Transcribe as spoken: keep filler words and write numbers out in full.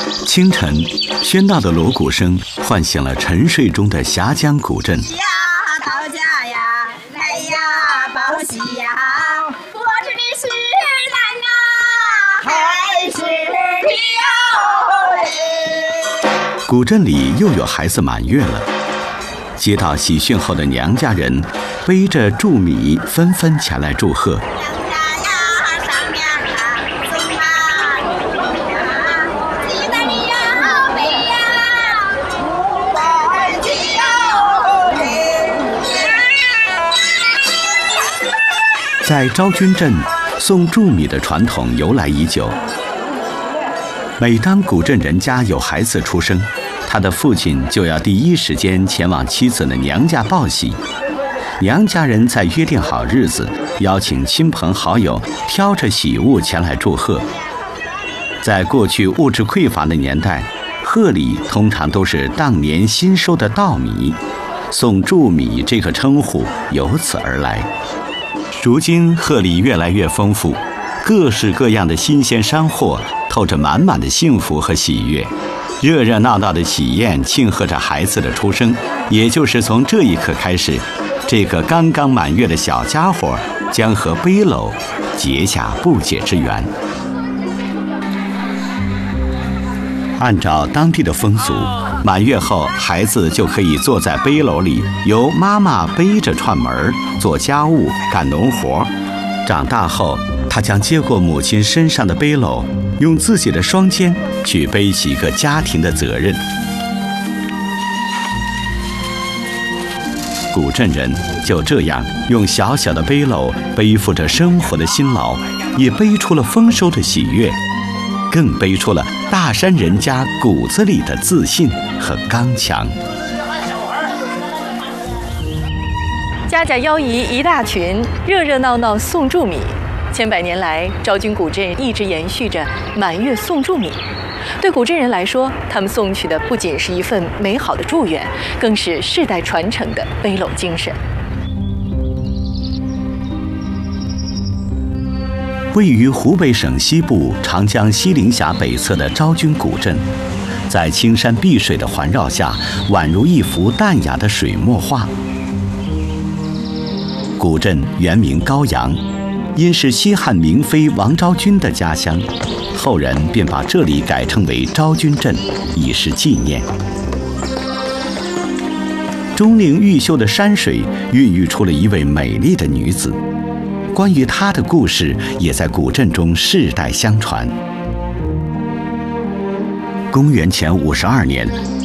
清晨，喧闹的锣鼓声唤醒了沉睡中的峡江古镇。 呀，到家呀，来呀，报喜呀！我这里是男啊，还是女？ 古镇里又有孩子满月了。接到喜讯后的娘家人，背着祝米纷纷前来祝贺。在昭君镇，送祝米的传统由来已久。每当古镇人家有孩子出生，他的父亲就要第一时间前往妻子的娘家报喜。娘家人在约定好日子，邀请亲朋好友挑着喜物前来祝贺。在过去物质匮乏的年代，贺礼通常都是当年新收的稻米，送祝米这个称呼由此而来。如今贺礼越来越丰富，各式各样的新鲜山货透着满满的幸福和喜悦，热热闹闹的喜宴庆贺着孩子的出生。也就是从这一刻开始，这个刚刚满月的小家伙将和背篓结下不解之缘。按照当地的风俗，满月后孩子就可以坐在背篓里，由妈妈背着串门做家务干农活。长大后，他将接过母亲身上的背篓，用自己的双肩去背起一个家庭的责任。古镇人就这样用小小的背篓背负着生活的辛劳，也背出了丰收的喜悦，更背出了大山人家骨子里的自信和刚强。 家家邀姨一大群，热热闹闹送祝米。千百年来，昭君古镇一直延续着满月送祝米。对古镇人来说，他们送去的不仅是一份美好的祝愿，更是世代传承的背篓精神。 位于湖北省西部长江西陵峡北侧的昭君古镇，在青山碧水的环绕下，宛如一幅淡雅的水墨画。古镇原名高阳，因是西汉明妃王昭君的家乡，后人便把这里改称为昭君镇，以示纪念。钟灵毓秀的山水孕育出了一位美丽的女子，关于她的故事也在古镇中世代相传。公元前五十二年，